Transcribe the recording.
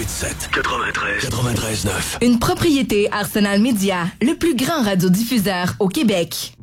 93.9. Une propriété Arsenal Média, le plus grand radiodiffuseur au Québec.